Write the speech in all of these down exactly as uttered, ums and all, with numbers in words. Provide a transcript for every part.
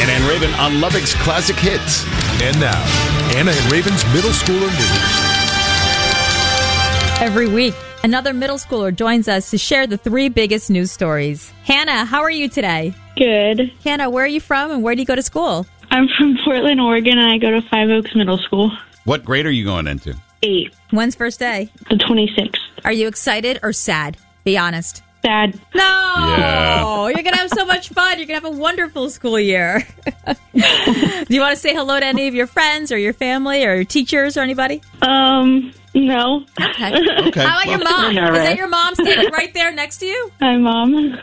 Anna and Raven on Lubbock's Classic Hits. And now, Anna and Raven's Middle Schooler News. Every week, another middle schooler joins us to share the three biggest news stories. Hannah, how are you today? Good. Hannah, where are you from and where do you go to school? I'm from Portland, Oregon, and I go to Five Oaks Middle School. What grade are you going into? Eight. When's first day? The twenty-sixth. Are you excited or sad? Be honest. Sad. No! Yeah. You're going to have so much fun. You're going to have a wonderful school year. Do you want to say hello to any of your friends or your family or your teachers or anybody? Um, no. Okay. Okay. How about your mom? Is that your mom standing right there next to you? Hi, Mom.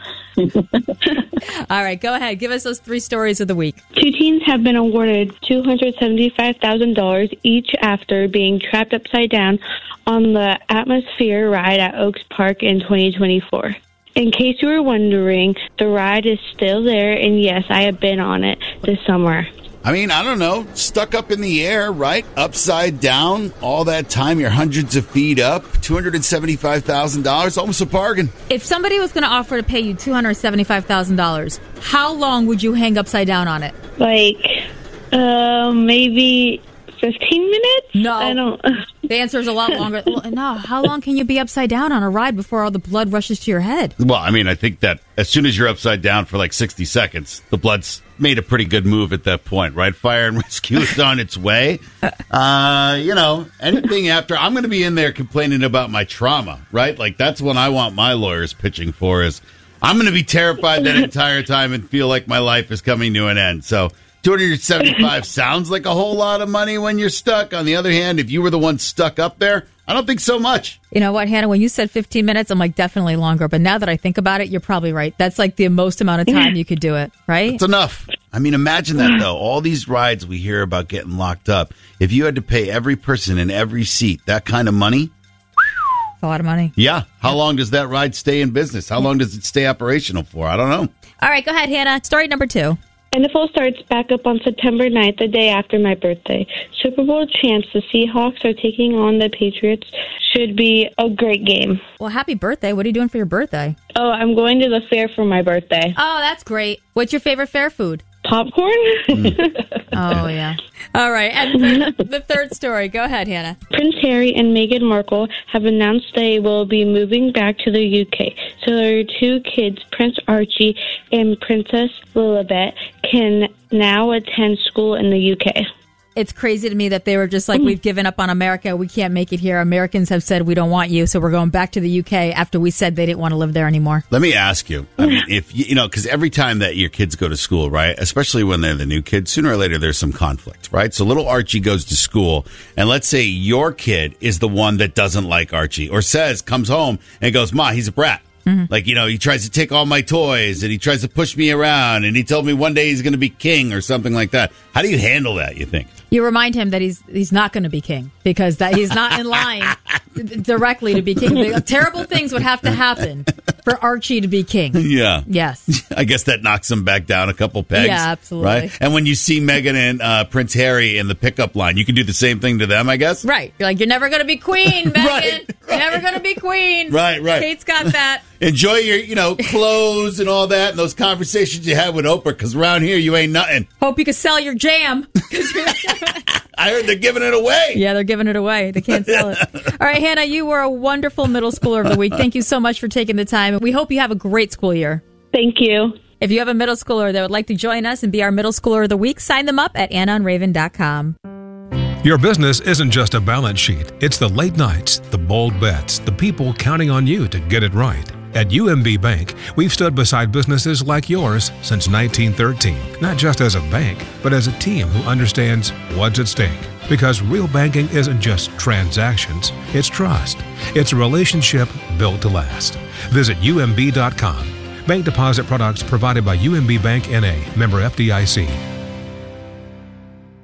All right, go ahead. Give us those three stories of the week. Two teens have been awarded two hundred seventy-five thousand dollars each after being trapped upside down on the Atmosphere ride at Oaks Park in twenty twenty-four. In case you were wondering, the ride is still there, and yes, I have been on it this summer. I mean, I don't know. Stuck up in the air, right? Upside down. All that time, you're hundreds of feet up. two hundred seventy-five thousand dollars. Almost a bargain. If somebody was going to offer to pay you two hundred seventy-five thousand dollars, how long would you hang upside down on it? Like, uh, maybe fifteen minutes? No. I don't... The answer is a lot longer. No, how long can you be upside down on a ride before all the blood rushes to your head? Well, I mean, I think that as soon as you're upside down for like sixty seconds, the blood's made a pretty good move at that point, right? Fire and rescue is on its way. Uh, you know, anything after, I'm going to be in there complaining about my trauma, right? Like, that's what I want my lawyers pitching for is I'm going to be terrified that entire time and feel like my life is coming to an end. So two hundred seventy-five sounds like a whole lot of money when you're stuck. On the other hand, if you were the one stuck up there, I don't think so much. You know what, Hannah, when you said fifteen minutes, I'm like, definitely longer. But now that I think about it, you're probably right. That's like the most amount of time you could do it, right? It's enough. I mean, imagine that, though. All these rides we hear about getting locked up. If you had to pay every person in every seat that kind of money. It's a lot of money. Yeah. How long does that ride stay in business? How long does it stay operational for? I don't know. All right, go ahead, Hannah. Story number two. N F L starts back up on September ninth, the day after my birthday. Super Bowl champs, the Seahawks, are taking on the Patriots. Should be a great game. Well, happy birthday. What are you doing for your birthday? Oh, I'm going to the fair for my birthday. Oh, that's great. What's your favorite fair food? Popcorn? Oh, yeah. All right. And the third story. Go ahead, Hannah. Prince Harry and Meghan Markle have announced they will be moving back to the U K. So their two kids, Prince Archie and Princess Lilibet, can now attend school in the U K. It's crazy to me that they were just like, we've given up on America. We can't make it here. Americans have said we don't want you, so we're going back to the U K after we said they didn't want to live there anymore. Let me ask you. I mean, if you, you know, because every time that your kids go to school, right, especially when they're the new kids, sooner or later there's some conflict, right? So little Archie goes to school, and let's say your kid is the one that doesn't like Archie or says, comes home and goes, Ma, he's a brat. Mm-hmm. Like, you know, he tries to take all my toys and he tries to push me around and he told me one day he's going to be king or something like that. How do you handle that, you think? You remind him that he's he's not going to be king because that he's not in line directly to be king. The terrible things would have to happen for Archie to be king. Yeah. Yes. I guess that knocks him back down a couple pegs. Yeah, absolutely. Right? And when you see Meghan and uh, Prince Harry in the pickup line, you can do the same thing to them, I guess? Right. You're like, you're never going to be queen, Meghan. Right, right. You're never going to be queen. Right, right. Kate's got that. Enjoy your, you know, clothes and all that and those conversations you had with Oprah, because around here you ain't nothing. Hope you can sell your jam. I heard they're giving it away. Yeah, they're giving it away. They can't sell it. All right, Hannah, you were a wonderful middle schooler of the week. Thank you so much for taking the time. We hope you have a great school year. Thank you. If you have a middle schooler that would like to join us and be our middle schooler of the week, sign them up at anna and raven dot com. Your business isn't just a balance sheet. It's the late nights, the bold bets, the people counting on you to get it right. At U M B Bank, we've stood beside businesses like yours since nineteen thirteen, not just as a bank, but as a team who understands what's at stake. Because real banking isn't just transactions, it's trust. It's a relationship built to last. Visit U M B dot com. Bank deposit products provided by U M B Bank N A, member F D I C.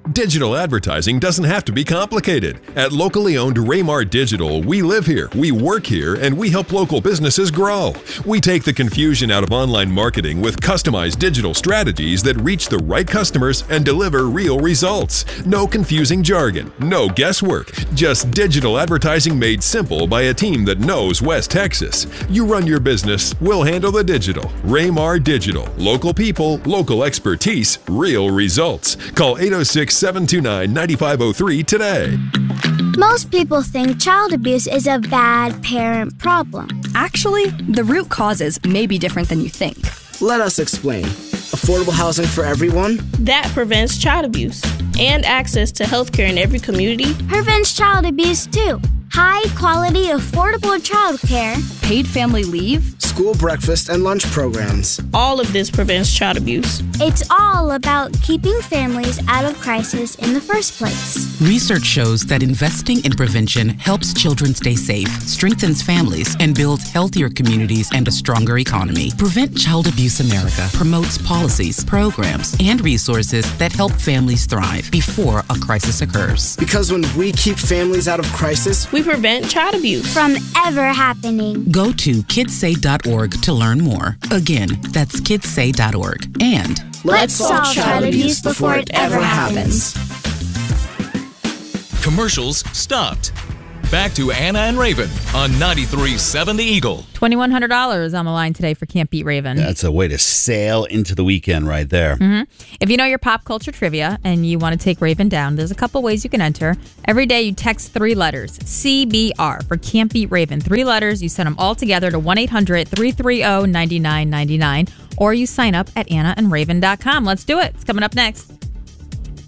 Digital advertising doesn't have to be complicated. At locally owned Raymar Digital, we live here, we work here, and we help local businesses grow. We take the confusion out of online marketing with customized digital strategies that reach the right customers and deliver real results. No confusing jargon, no guesswork, just digital advertising made simple by a team that knows West Texas. You run your business, we'll handle the digital. Raymar Digital. Local people, local expertise, real results. Call eight oh six, seven two nine, nine five oh three today. Most people think child abuse is a bad parent problem. Actually, the root causes may be different than you think. Let us explain. Affordable housing for everyone? That prevents child abuse. And access to healthcare in every community. Prevents child abuse too. High quality, affordable childcare. Paid family leave. School breakfast and lunch programs. All of this prevents child abuse. It's all about keeping families out of crisis in the first place. Research shows that investing in prevention helps children stay safe, strengthens families, and builds healthier communities and a stronger economy. Prevent Child Abuse America promotes policies, programs, and resources that help families thrive before a crisis occurs. Because when we keep families out of crisis, we prevent child abuse from ever happening. Go to kids say dot org to learn more. Again, that's kids say dot org. And let's solve child abuse before it ever happens. Commercials stopped. Back to Anna and Raven on ninety-three point seven The Eagle. twenty-one hundred dollars on the line today for Can't Beat Raven. That's a way to sail into the weekend right there. Mm-hmm. If you know your pop culture trivia and you want to take Raven down, there's a couple ways you can enter. Every day you text three letters, C B R, for Can't Beat Raven. Three letters, you send them all together to one eight hundred, three three zero, nine nine nine nine, or you sign up at anna and raven dot com. Let's do it. It's coming up next.